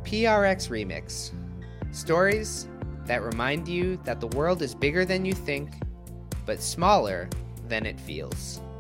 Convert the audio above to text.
PRX Remix. Stories that remind you that the world is bigger than you think, but smaller than it feels.